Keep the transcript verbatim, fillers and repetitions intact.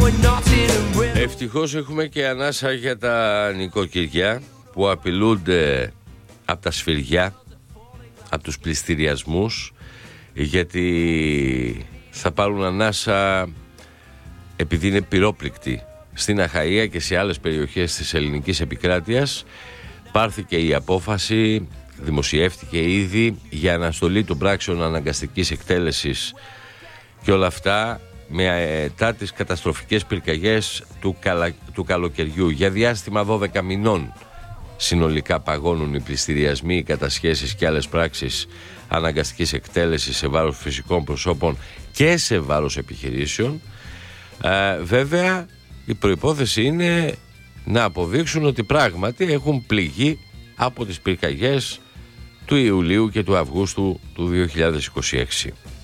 Ευτυχώς έχουμε και ανάσα για τα νοικοκυριά που απειλούνται από τα σφυριά, από τους πληστηριασμούς, γιατί θα πάρουν ανάσα επειδή είναι πυρόπληκτοι. Στην Αχαΐα και σε άλλες περιοχές της ελληνικής επικράτειας πάρθηκε η απόφαση, δημοσιεύτηκε ήδη, για αναστολή των πράξεων αναγκαστικής εκτέλεσης και όλα αυτά μετά τις καταστροφικές πυρκαγιές του, καλα... του καλοκαιριού. Για διάστημα δώδεκα μηνών συνολικά παγώνουν οι πληστηριασμοί, οι κατασχέσεις και άλλες πράξεις αναγκαστικής εκτέλεσης σε βάρος φυσικών προσώπων και σε βάρος επιχειρήσεων. Ε, βέβαια η προϋπόθεση είναι να αποδείξουν ότι πράγματι έχουν πληγεί από τις πυρκαγιές του Ιουλίου και του Αυγούστου του δύο χιλιάδες είκοσι έξι.